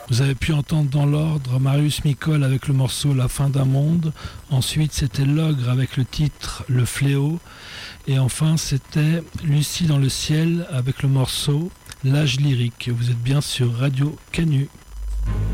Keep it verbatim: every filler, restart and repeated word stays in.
Vous avez pu entendre dans l'ordre Marius Micol avec le morceau La fin d'un monde. Ensuite, c'était L'Ogre avec le titre Le Fléau. Et enfin, c'était Lucie dans le ciel avec le morceau L'âge lyrique. Vous êtes bien sur Radio Canu.